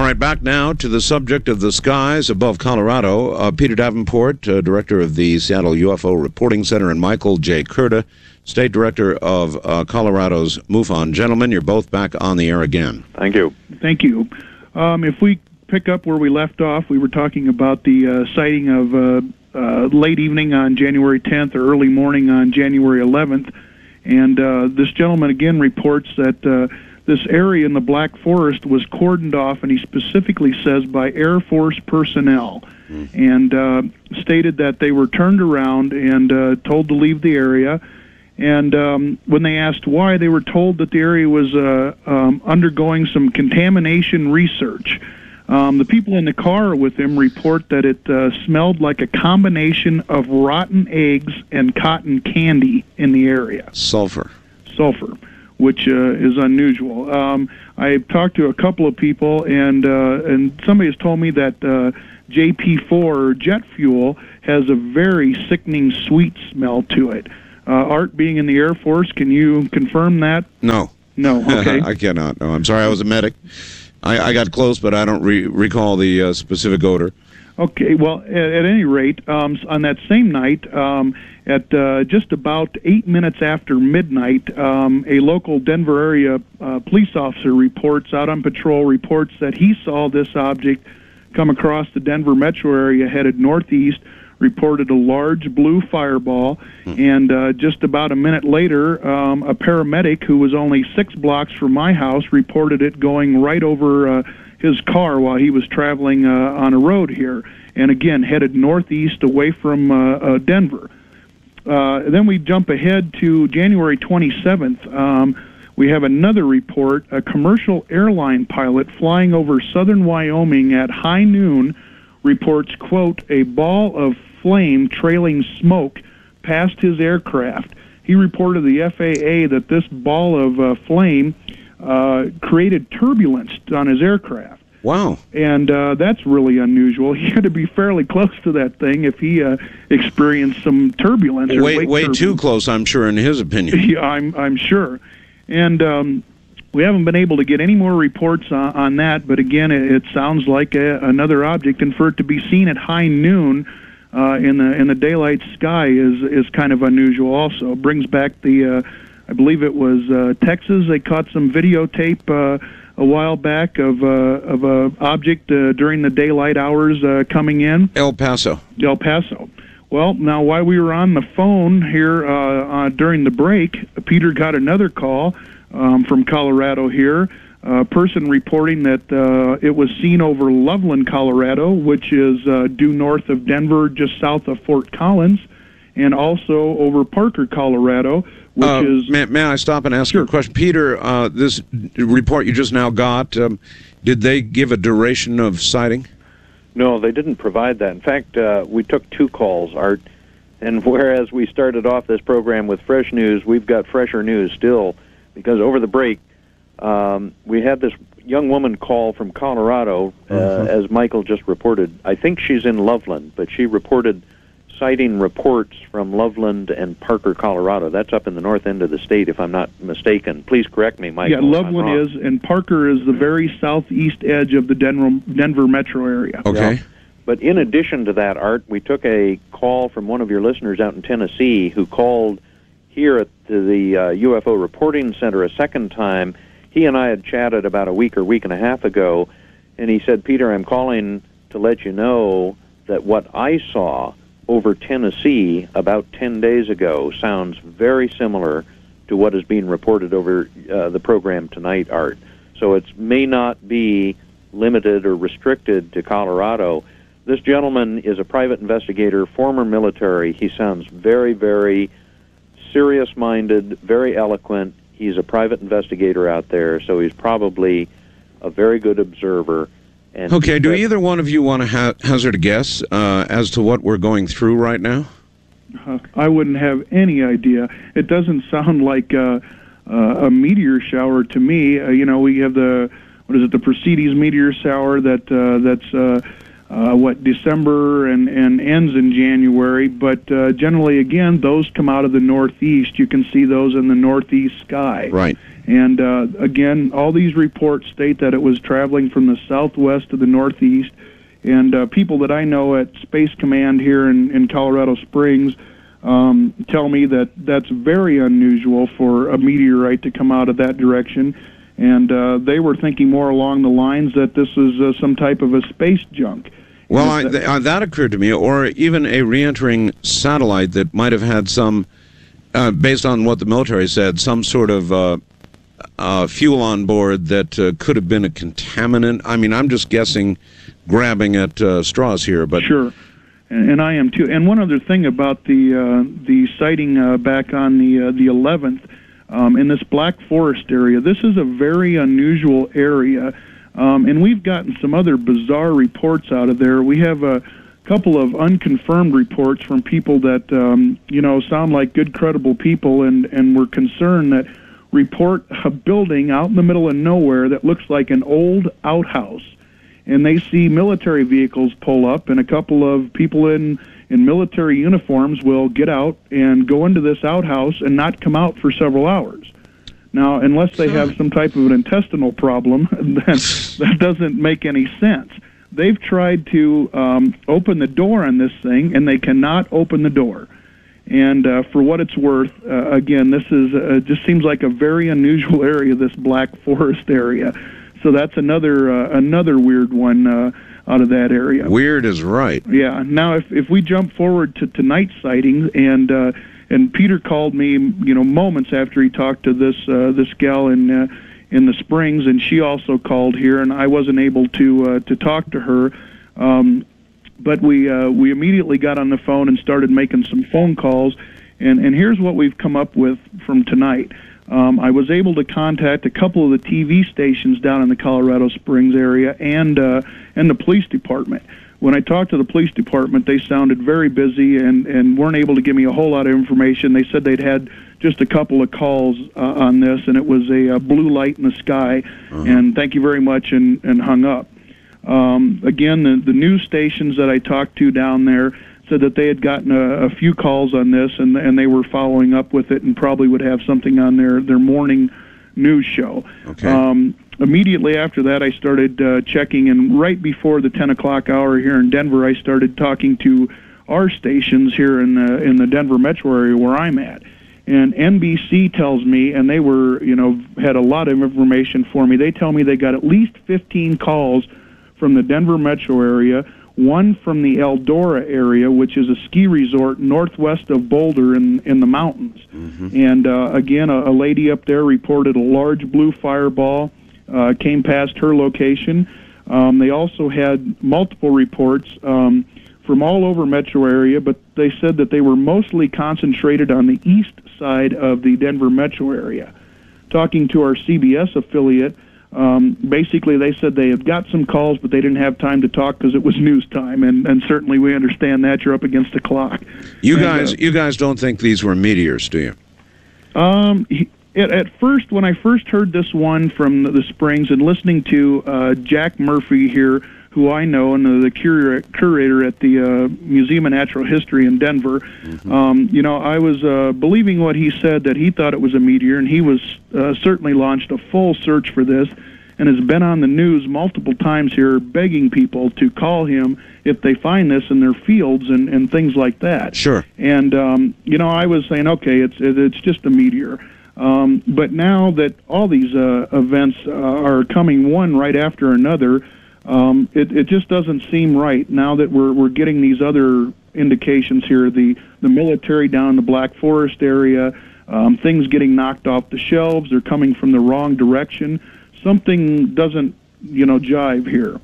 right, back now to the subject of the skies above Colorado. Peter Davenport, director of the Seattle UFO Reporting Center, and Michael J. Kurta, state director of Colorado's MUFON. Gentlemen, you're both back on the air again. Thank you. Thank you. If we pick up where we left off, we were talking about the sighting of late evening on January 10th or early morning on January 11th. And this gentleman again reports that this area in the Black Forest was cordoned off, and he specifically says by Air Force personnel, and stated that they were turned around and told to leave the area. And when they asked why, they were told that the area was undergoing some contamination research. The people in the car with him report that it smelled like a combination of rotten eggs and cotton candy in the area. Sulfur, which is unusual. I've talked to a couple of people, and somebody has told me that JP4, or jet fuel, has a very sickening sweet smell to it. Art, being in the Air Force, can you confirm that? No. Okay. I cannot. No, I'm sorry, I was a medic. I got close, but I don't recall the specific odor. Okay, well, at any rate, on that same night, at just about 8 minutes after midnight, a local Denver area police officer reports, out on patrol, reports that he saw this object come across the Denver metro area headed northeast, reported a large blue fireball, and just about a minute later, a paramedic who was only 6 blocks from my house reported it going right over his car while he was traveling on a road here, and again headed northeast away from Denver. Then we jump ahead to January 27th. We have another report. A commercial airline pilot flying over southern Wyoming at high noon reports, quote, a ball of flame trailing smoke past his aircraft. He reported to the FAA that this ball of flame created turbulence on his aircraft. Wow. And that's really unusual. He had to be fairly close to that thing if he experienced some turbulence. Way too close, I'm sure, in his opinion. Yeah, I'm sure. And we haven't been able to get any more reports on that, but again, it sounds like another object, and for it to be seen at high noon in the daylight sky is kind of unusual also. It brings back the, I believe it was Texas. They caught some videotape a while back of a object during the daylight hours coming in. El Paso. Well, now while we were on the phone here during the break, Peter got another call from Colorado here. A person reporting that it was seen over Loveland, Colorado, which is due north of Denver, just south of Fort Collins, and also over Parker, Colorado, which is... May I stop and ask you a question? Peter, this report you just now got, did they give a duration of sighting? No, they didn't provide that. In fact, we took 2 calls, Art, and whereas we started off this program with fresh news, we've got fresher news still, because over the break, we had this young woman call from Colorado, as Michael just reported. I think she's in Loveland, but she reported citing reports from Loveland and Parker, Colorado. That's up in the north end of the state, if I'm not mistaken. Please correct me, Michael. Yeah, Loveland is, and Parker is the very southeast edge of the Denver metro area. Okay. Yeah. But in addition to that, Art, we took a call from one of your listeners out in Tennessee who called here at the UFO Reporting Center a second time. He and I had chatted about a week and a half ago, and he said, Peter, I'm calling to let you know that what I saw over Tennessee about 10 days ago sounds very similar to what is being reported over the program tonight, Art. So it may not be limited or restricted to Colorado. This gentleman is a private investigator, former military. He sounds very, very serious-minded, very eloquent. He's a private investigator out there, so he's probably a very good observer. And okay, do either one of you want to hazard a guess as to what we're going through right now? I wouldn't have any idea. It doesn't sound like a meteor shower to me. We have the Perseids meteor shower that's December and ends in January. But generally, again, those come out of the northeast. You can see those in the northeast sky. Right. And again, all these reports state that it was traveling from the southwest to the northeast. And people that I know at Space Command here in Colorado Springs tell me that that's very unusual for a meteorite to come out of that direction. And they were thinking more along the lines that this is some type of a space junk. Well, that occurred to me, or even a re-entering satellite that might have had some, based on what the military said, some sort of fuel on board that could have been a contaminant. I mean, I'm just guessing, grabbing at straws here, but sure, and I am too. And one other thing about the sighting back on the 11th in this Black Forest area. This is a very unusual area, and we've gotten some other bizarre reports out of there. We have a couple of unconfirmed reports from people that sound like good, credible people, and we're concerned that report a building out in the middle of nowhere that looks like an old outhouse, and they see military vehicles pull up, and a couple of people in military uniforms will get out and go into this outhouse and not come out for several hours. Now, unless they have some type of an intestinal problem, then that doesn't make any sense. They've tried to open the door on this thing, and they cannot open the door. And for what it's worth, again, this is just seems like a very unusual area, this Black Forest area. So that's another weird one out of that area. Weird is right. Yeah. Now, if we jump forward to tonight's sightings, and Peter called me, moments after he talked to this gal in the Springs, and she also called here, and I wasn't able to talk to her. But we immediately got on the phone and started making some phone calls, and here's what we've come up with from tonight. I was able to contact a couple of the TV stations down in the Colorado Springs area and the police department. When I talked to the police department, they sounded very busy and weren't able to give me a whole lot of information. They said they'd had just a couple of calls on this, and it was a blue light in the sky, and thank you very much, and hung up. Again, the news stations that I talked to down there said that they had gotten a few calls on this, and they were following up with it and probably would have something on their morning news show. Okay. Immediately after that, I started checking, and right before the 10 o'clock hour here in Denver, I started talking to our stations here in the Denver metro area where I'm at. And NBC tells me, and they were, had a lot of information for me. They tell me they got at least 15 calls from the Denver metro area, one from the Eldora area, which is a ski resort northwest of Boulder in the mountains. And again, a lady up there reported a large blue fireball came past her location. They also had multiple reports from all over metro area, but they said that they were mostly concentrated on the east side of the Denver metro area. Talking to our CBS affiliate, basically they said they had got some calls, but they didn't have time to talk because it was news time, and certainly we understand that. You're up against the clock. You guys don't think these were meteors, do you? At first, when I first heard this one from the Springs and listening to Jack Murphy here, who I know, and the curator at the Museum of Natural History in Denver, I was believing what he said, that he thought it was a meteor, and he was certainly launched a full search for this and has been on the news multiple times here begging people to call him if they find this in their fields and things like that. Sure. And, I was saying, okay, it's just a meteor. But now that all these events are coming one right after another, it just doesn't seem right now that we're getting these other indications here, the military down in the Black Forest area, things getting knocked off the shelves, they're coming from the wrong direction. Something doesn't, jive here.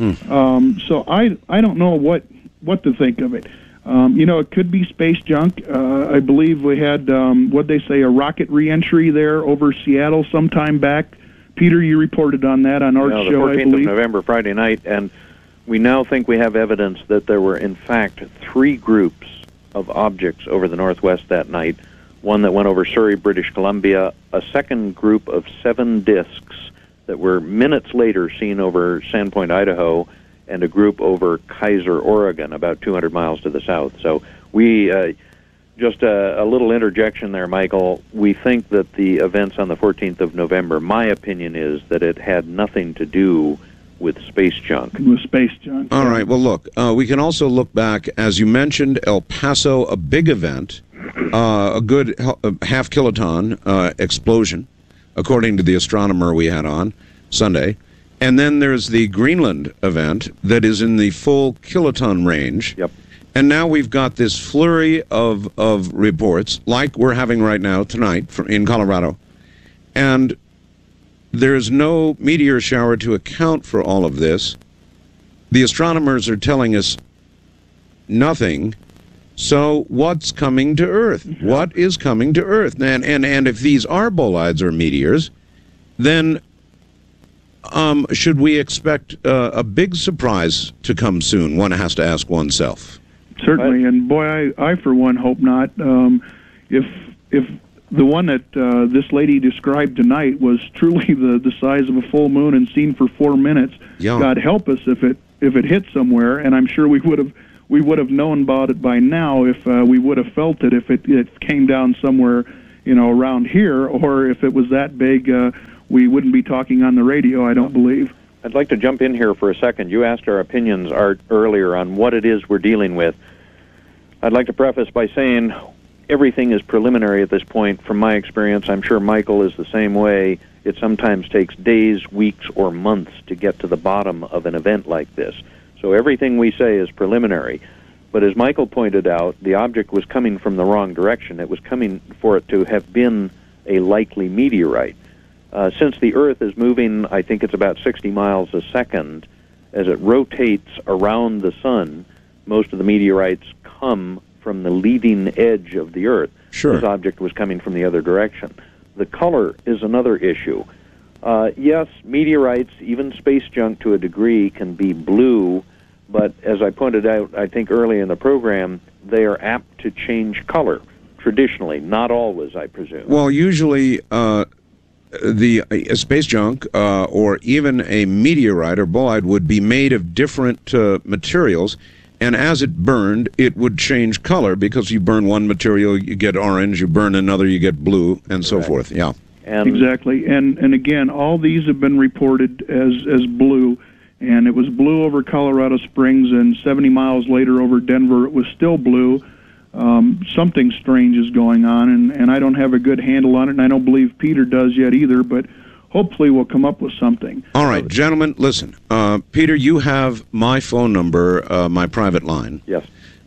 So I don't know what to think of it. It could be space junk. I believe we had, what'd they say, a rocket re-entry there over Seattle sometime back. Peter, you reported on that on our show, the 14th I believe. of November, Friday night, and we now think we have evidence that there were, in fact, 3 groups of objects over the Northwest that night. One that went over Surrey, British Columbia, a second group of 7 discs that were minutes later seen over Sandpoint, Idaho, and a group over Kaiser, Oregon, about 200 miles to the south. So we, just a little interjection there, Michael, we think that the events on the 14th of November, my opinion is that it had nothing to do with space junk. With space junk. All right. Well, look, we can also look back, as you mentioned, El Paso, a big event, a good half kiloton explosion, according to the astronomer we had on Sunday. And then there's the Greenland event that is in the full kiloton range. Yep. And now we've got this flurry of reports, like we're having right now tonight in Colorado. And there's no meteor shower to account for all of this. The astronomers are telling us nothing. So what's coming to Earth? What is coming to Earth? And if these are bolides or meteors, then should we expect a big surprise to come soon? One has to ask oneself. Certainly, and boy, I for one hope not. If the one that this lady described tonight was truly the size of a full moon and seen for 4 minutes, Yeah. God help us if it hit somewhere. And I'm sure we would have known about it by now if we would have felt it if it came down somewhere, around here, or if it was that big, we wouldn't be talking on the radio. I don't believe. I'd like to jump in here for a second. You asked our opinions, Art, earlier on what it is we're dealing with. I'd like to preface by saying everything is preliminary at this point. From my experience, I'm sure Michael is the same way. It sometimes takes days, weeks, or months to get to the bottom of an event like this. So everything we say is preliminary. But as Michael pointed out, the object was coming from the wrong direction. It was coming for it to have been a likely meteorite. Since the Earth is moving, I think it's about 60 miles a second, as it rotates around the sun, most of the meteorites come from the leading edge of the Earth. Sure. This object was coming from the other direction. The color is another issue. Yes, meteorites, even space junk to a degree, can be blue, but as I pointed out, I think early in the program, they are apt to change color, traditionally, not always, I presume. Well, usually the space junk or even a meteorite or bolide would be made of different materials, and as it burned, it would change color because you burn one material, you get orange, you burn another, you get blue, and so forth. Yeah. And Exactly. And again, all these have been reported as blue, and it was blue over Colorado Springs, and 70 miles later over Denver, it was still blue. Something strange is going on, and I don't have a good handle on it, and I don't believe Peter does yet either, but hopefully we'll come up with something. All right, gentlemen, listen. Peter, you have my phone number, my private line. Yes,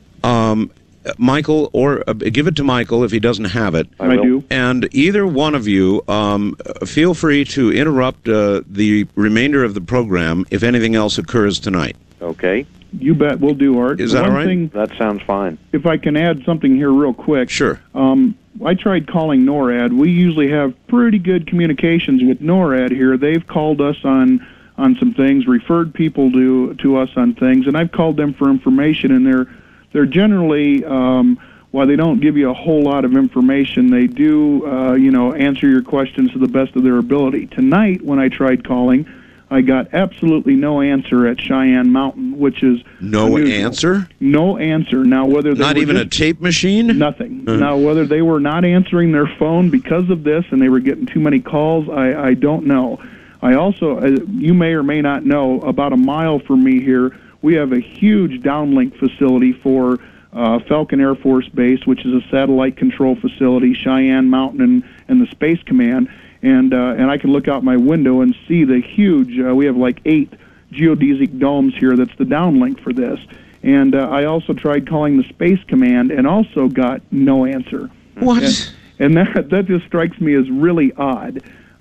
Michael, or give it to Michael if he doesn't have it. I do. And either one of you, feel free to interrupt the remainder of the program if anything else occurs tonight. okay. You bet. We'll do, Art. Is that One all right? thing, That sounds fine. if I can add something here real quick. Sure. I tried calling NORAD. We usually have pretty good communications with NORAD here. They've called us on some things, referred people to us on things, and I've called them for information, and they're generally, while they don't give you a whole lot of information, they do, answer your questions to the best of their ability. Tonight, when I tried calling, I got absolutely no answer at Cheyenne Mountain, which is No unusual. answer? No answer. Now, whether they Not were even a just- tape machine? Nothing. Now, whether they were not answering their phone because of this and they were getting too many calls, I don't know. I also, you may or may not know, about a mile from me here, we have a huge downlink facility for Falcon Air Force Base, which is a satellite control facility, Cheyenne Mountain and the Space Command. And I can look out my window and see the huge, we have like 8 geodesic domes here. That's the downlink for this. And I also tried calling the Space Command and also got no answer. What? And that just strikes me as really odd.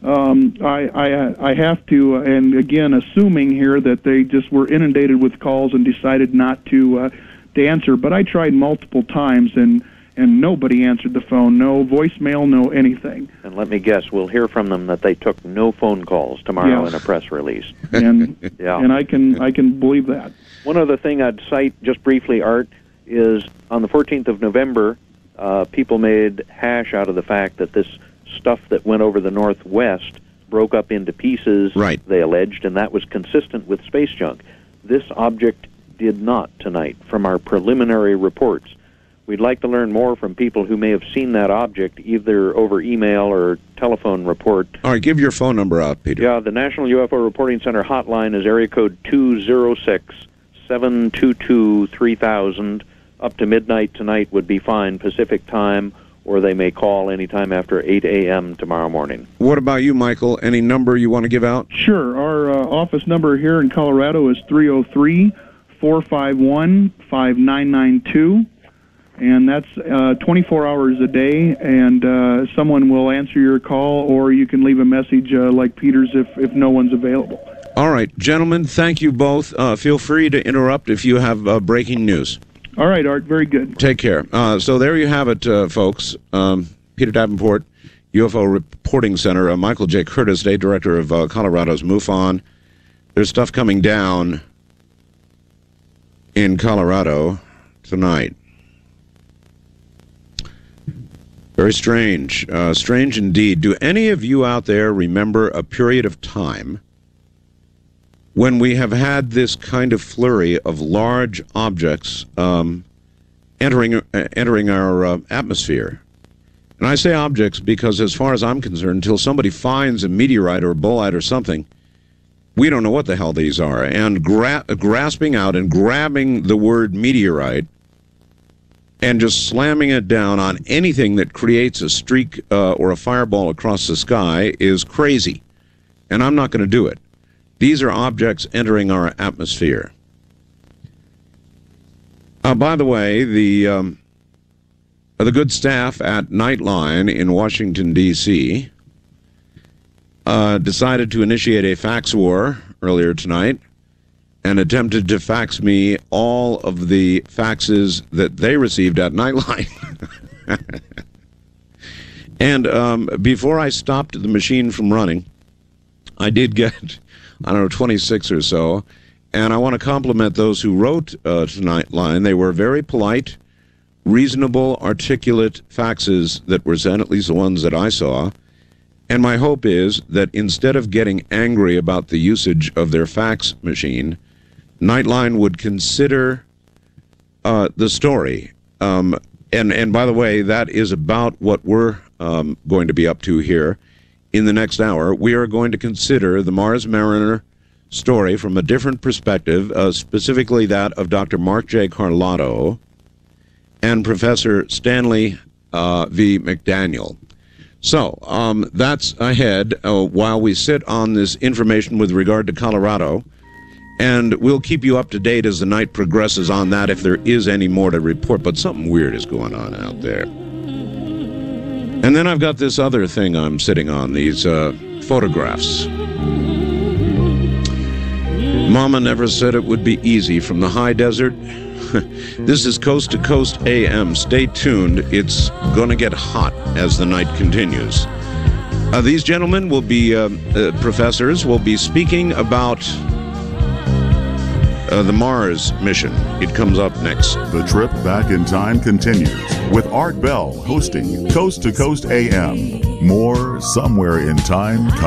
I have to, and again, assuming here that they just were inundated with calls and decided not to answer. But I tried multiple times, and nobody answered the phone. No voicemail, no anything. And let me guess, we'll hear from them that they took no phone calls tomorrow Yeah. in a press release. And Yeah. and I can believe that. One other thing I'd cite just briefly, Art, is on the 14th of November, people made hash out of the fact that this stuff that went over the northwest broke up into pieces, Right. they alleged, and that was consistent with space junk. This object did not tonight from our preliminary reports. We'd like to learn more from people who may have seen that object, either over email or telephone report. All right, give your phone number out, Peter. Yeah, the National UFO Reporting Center hotline is area code 206-722-3000. Up to midnight tonight would be fine, Pacific time, or they may call anytime after 8 a.m. tomorrow morning. What about you, Michael? Any number you want to give out? Sure. Our office number here in Colorado is 303-451-5992. And that's 24 hours a day, and someone will answer your call, or you can leave a message like Peter's if no one's available. All right, gentlemen, thank you both. Feel free to interrupt if you have breaking news. All right, Art, very good. Take care. So there you have it, folks. Peter Davenport, UFO Reporting Center. Michael J. Curtis, State Director of Colorado's MUFON. There's stuff coming down in Colorado tonight. Very strange. Strange indeed. Do any of you out there remember a period of time when we have had this kind of flurry of large objects entering our atmosphere? And I say objects because, as far as I'm concerned, until somebody finds a meteorite or a bolide or something, we don't know what the hell these are. And grasping out and grabbing the word meteorite and just slamming it down on anything that creates a streak or a fireball across the sky is crazy. And I'm not going to do it. These are objects entering our atmosphere. By the way, the good staff at Nightline in Washington, D.C. Decided to initiate a fax war earlier tonight and attempted to fax me all of the faxes that they received at Nightline. And before I stopped the machine from running, I did get, 26 or so, and I want to compliment those who wrote to Nightline. They were very polite, reasonable, articulate faxes that were sent, at least the ones that I saw. And my hope is that instead of getting angry about the usage of their fax machine, Nightline would consider the story. And by the way, that is about what we're going to be up to here in the next hour. We are going to consider the Mars Mariner story from a different perspective, specifically that of Dr. Mark J. Carlotto and Professor Stanley V. McDaniel. So that's ahead while we sit on this information with regard to Colorado. And we'll keep you up to date as the night progresses on that if there is any more to report. But something weird is going on out there. And then I've got this other thing I'm sitting on, these photographs. Mama never said it would be easy from the high desert. This is Coast to Coast AM. Stay tuned. It's going to get hot as the night continues. These gentlemen will be professors, will be speaking about the Mars mission. It comes up next. The trip back in time continues with Art Bell hosting Coast to Coast AM. More somewhere in time.